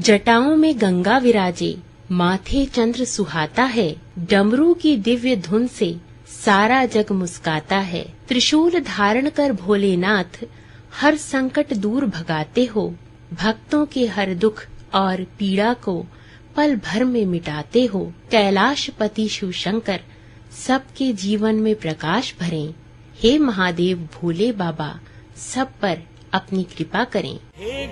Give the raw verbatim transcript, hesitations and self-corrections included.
जटाओं में गंगा विराजे, माथे चंद्र सुहाता है। डमरू की दिव्य धुन से सारा जग मुस्काता है। त्रिशूल धारण कर भोलेनाथ हर संकट दूर भगाते हो। भक्तों के हर दुख और पीड़ा को पल भर में मिटाते हो। कैलाशपति शिव शंकर सबके जीवन में प्रकाश भरें। हे महादेव भोले बाबा सब पर अपनी कृपा करें।